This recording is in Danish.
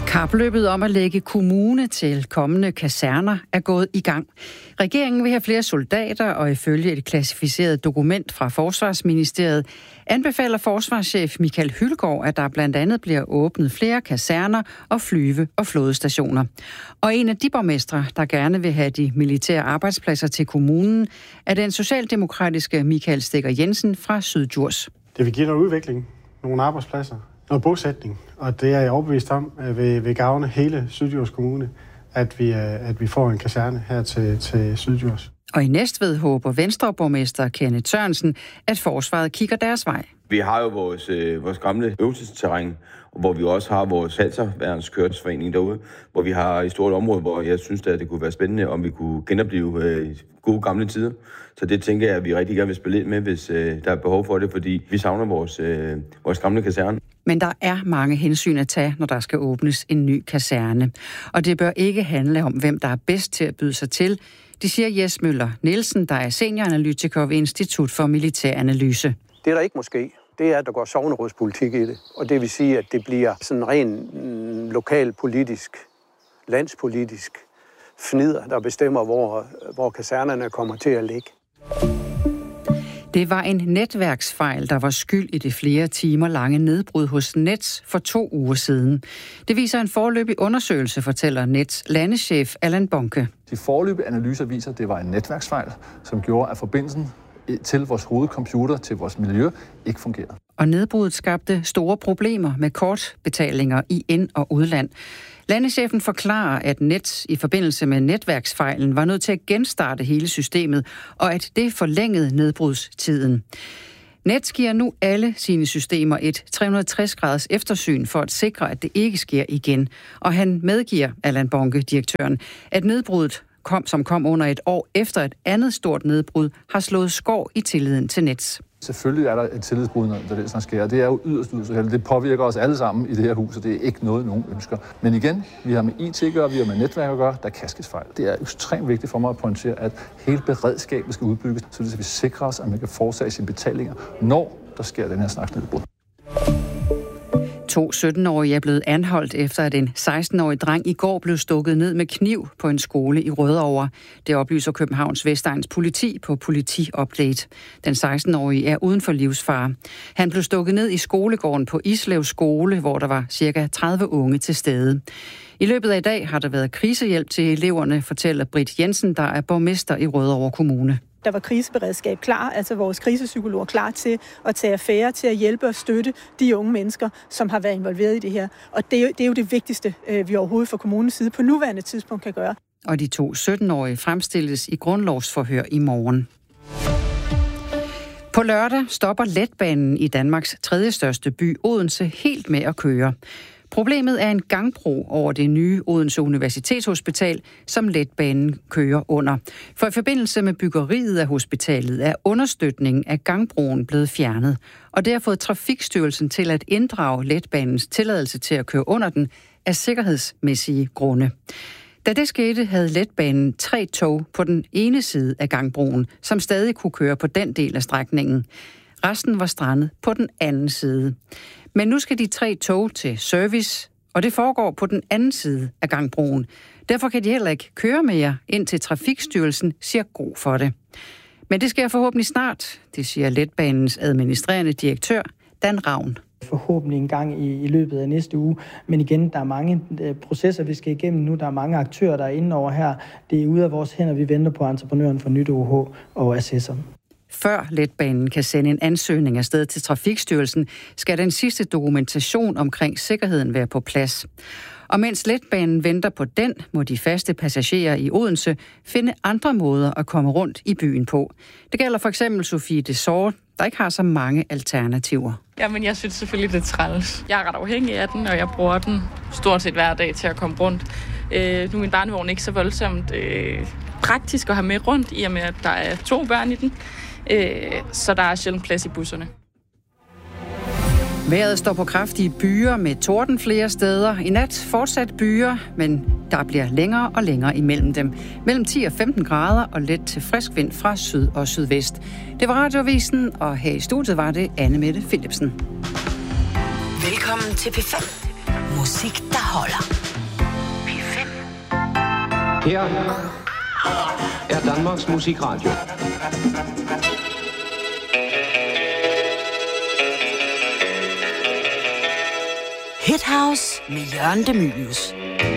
Kapløbet om at lægge kommune til kommende kaserner er gået i gang. Regeringen vil have flere soldater, og ifølge et klassificeret dokument fra Forsvarsministeriet anbefaler forsvarschef Michael Hylgaard, at der blandt andet bliver åbnet flere kaserner og flyve- og flådestationer. Og en af de borgmestre, der gerne vil have de militære arbejdspladser til kommunen, er den socialdemokratiske Michael Stikker Jensen fra Syddjurs. Det vil give noget udvikling, nogle arbejdspladser, noget bosætning, og det er jeg overbevist om, at vil gavne hele Syddjurs Kommune, at vi får en kaserne her til Syddjurs. Og i Næstved håber Venstreborgmester Kenneth Sørensen, at forsvaret kigger deres vej. Vi har jo vores gamle øvelsesterræn, hvor vi også har vores Halserværnskørselsforening derude, hvor vi har et stort område, hvor jeg synes, at det kunne være spændende, om vi kunne genopleve gode gamle tider. Så det tænker jeg, at vi rigtig gerne vil spille ind med, hvis der er behov for det, fordi vi savner vores gamle kaserne. Men der er mange hensyn at tage, når der skal åbnes en ny kaserne. Og det bør ikke handle om, hvem der er bedst til at byde sig til. Det siger Jes Møller Nielsen, der er senioranalytiker ved Institut for Militær Analyse. Det, der ikke må ske, det er, at der går sognerådspolitik i det. Og det vil sige, at det bliver sådan ren lokalpolitisk, landspolitisk fnider, der bestemmer, hvor kasernerne kommer til at ligge. Det var en netværksfejl, der var skyld i det flere timer lange nedbrud hos Nets for 2 uger siden. Det viser en foreløbig undersøgelse, fortæller Nets landeschef Allan Bonke. De foreløbige analyser viser, at det var en netværksfejl, som gjorde, at forbindelsen til vores hovedcomputer, til vores miljø, ikke fungerede. Og nedbruddet skabte store problemer med kortbetalinger i ind- og udland. Landechefen forklarer, at Nets i forbindelse med netværksfejlen var nødt til at genstarte hele systemet, og at det forlængede nedbrudstiden. Nets giver nu alle sine systemer et 360-graders eftersyn for at sikre, at det ikke sker igen. Og han medgiver, Allan Bonke, direktøren, at nedbruddet som kom under et år efter et andet stort nedbrud, har slået skår i tilliden til Nets. Selvfølgelig er der et tillidsbrud, når det sådan sker. Det er jo yderst heldigt. Det påvirker os alle sammen i det her hus, og det er ikke noget, nogen ønsker. Men igen, vi har med IT at gøre, vi har med netværk at gøre, der kan ske fejl. Det er ekstremt vigtigt for mig at pointere, at hele beredskabet skal udbygges, så vi sikrer os, at man kan foretage sine betalinger, når der sker den her slags nedbrud. 2 17-årige er blevet anholdt efter, at en 16-årig dreng i går blev stukket ned med kniv på en skole i Rødovre. Det oplyser Københavns Vestegns politi på Politi-update. Den 16-årige er uden for livsfare. Han blev stukket ned i skolegården på Islev Skole, hvor der var ca. 30 unge til stede. I løbet af i dag har der været krisehjælp til eleverne, fortæller Britt Jensen, der er borgmester i Rødovre Kommune. Der var kriseberedskab klar, altså vores krisepsykologer klar til at tage affære, til at hjælpe og støtte de unge mennesker, som har været involveret i det her. Og det er jo det vigtigste, vi overhovedet fra kommunens side på nuværende tidspunkt kan gøre. Og de 2 17-årige fremstilles i grundlovsforhør i morgen. På lørdag stopper letbanen i Danmarks 3. største by, Odense, helt med at køre. Problemet er en gangbro over det nye Odense Universitetshospital, som letbanen kører under. For i forbindelse med byggeriet af hospitalet er understøtningen af gangbroen blevet fjernet, og det har fået Trafikstyrelsen til at inddrage letbanens tilladelse til at køre under den af sikkerhedsmæssige grunde. Da det skete, havde letbanen 3 tog på den ene side af gangbroen, som stadig kunne køre på den del af strækningen. Resten var strandet på den anden side. Men nu skal de 3 tog til service, og det foregår på den anden side af gangbroen. Derfor kan de heller ikke køre mere, indtil Trafikstyrelsen siger god for det. Men det sker forhåbentlig snart, det siger letbanens administrerende direktør, Dan Ravn. Forhåbentlig en gang i løbet af næste uge. Men igen, der er mange processer, vi skal igennem nu. Der er mange aktører, der er inde over her. Det er ude af vores hænder. Vi venter på entreprenøren for nyt OH og assessoren. Før letbanen kan sende en ansøgning afsted til Trafikstyrelsen, skal den sidste dokumentation omkring sikkerheden være på plads. Og mens letbanen venter på den, må de faste passagerer i Odense finde andre måder at komme rundt i byen på. Det gælder for eksempel Sofie Desort, der ikke har så mange alternativer. Jamen, jeg synes selvfølgelig, det er træls. Jeg er ret afhængig af den, og jeg bruger den stort set hver dag til at komme rundt. Nu er min barnevogn ikke så voldsomt praktisk at have med rundt, i og med, at der er 2 børn i den. Så der er sjældent plads i busserne. Vejret står på kraftige byer med torden flere steder. I nat fortsat byer, men der bliver længere og længere imellem dem. Mellem 10 og 15 grader og let til frisk vind fra syd og sydvest. Det var Radioavisen, og her i studiet var det Anne Mette Philipsen. Velkommen til P5. Musik, der holder. Her er Danmarks Musikradio. Hit House med Jørgen De Mylius.